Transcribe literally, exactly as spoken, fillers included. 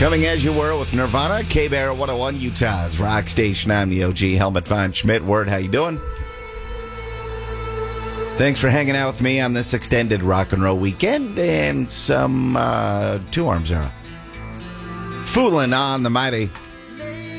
Coming as you were with Nirvana, K-Bear one oh one, Utah's rock station. I'm the O G, Helmut Von Schmidt. Word, how you doing? Thanks for hanging out with me on this extended rock and roll weekend and some uh, two arms arrow. Fooling on the mighty